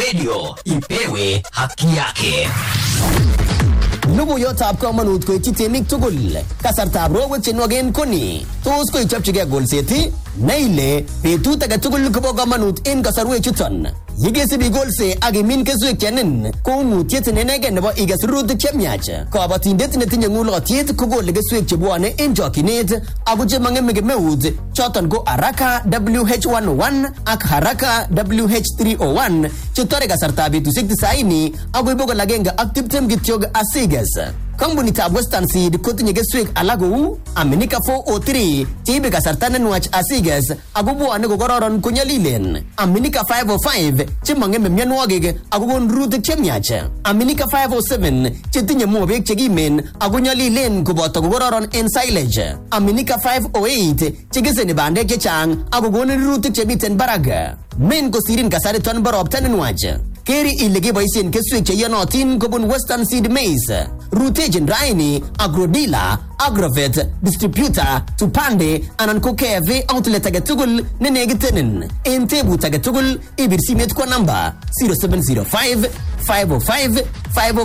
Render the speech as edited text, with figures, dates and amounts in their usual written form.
Radio, ipewe haki yake. Logoiyotab komonut koityi temik tugul. Kasartab rowek chenwogen koni. Tos koichopchigei golset? Naile betut age tugul kobo komonut en kasarwek chuton. Yekesibi golse ak imin keswek chenin ko ng'utiet nenegen nebo iges rurutik chemiach. Kabatindet netinye ng'ulotyet kokole keswek chebwone en chokyinet ako chemang'eme kemeut, choton ko Haraka WH101 ak Haraka WH301 chetore kasartab betusiek 90 akoi 120 kityok asiges. Kampunitab Western Seed kotinye keswek alak kou Aminika 403 cheibe kasarta nenwach asiges ako bwone kokororon konyolilen. Aminika 505 chemang'eme mionwogik ako kon rurutik chemiach. Aminika 507 chetinye mobek chekimen ako nyolilen koboto kokororon en silage. Aminika 508 chekeseni bandek chechang ako konin rurutik chemiten barak. Men kosirin kasariton bo ropta nenwach. Keri ile keboisien keswek cheyonotin kobun Western Seed Maize. Rutechin raini Agrodila, Agrovet, Distributor, Tupande anan ko KFA outlet age tugul nenekitenin. En tebut age tugul ibir simet kwa namba 0705 505 505